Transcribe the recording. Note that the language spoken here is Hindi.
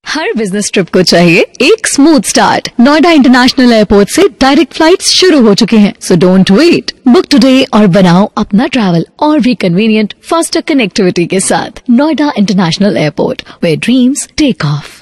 हर बिजनेस ट्रिप को चाहिए एक smooth start. Noida international airport से डायरेक्ट फ्लाइट्स शुरू हो चुके हैं, so don't wait. Book today और बनाओ अपना ट्रैवल और भी कन्वीनियंट, फास्टर कनेक्टिविटी के साथ। Noida international airport, where dreams take off.